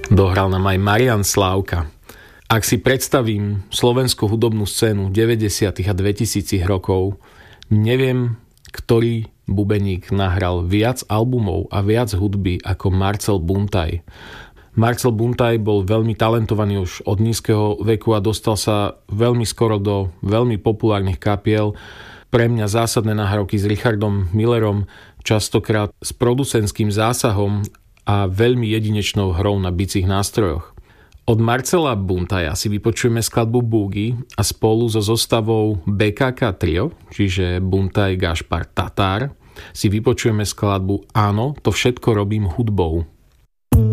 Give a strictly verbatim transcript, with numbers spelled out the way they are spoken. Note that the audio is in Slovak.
Dohral nám aj Marián Slávka. Ak si predstavím slovenskú hudobnú scénu deväťdesiatych a dvetisícich rokov, neviem, ktorý bubeník nahral viac albumov a viac hudby ako Marcel Buntaj. Marcel Buntaj bol veľmi talentovaný už od nízkeho veku a dostal sa veľmi skoro do veľmi populárnych kapiel. Pre mňa zásadné nahrávky s Richardom Millerom, častokrát s producentským zásahom a veľmi jedinečnou hrou na bicích nástrojoch. Od Marcela Buntaja si vypočujeme skladbu Boogie a spolu so zostavou bé ká ká Trio, čiže Buntaj, Gašpar, Tatár, si vypočujeme skladbu Áno, to všetko robím hudbou.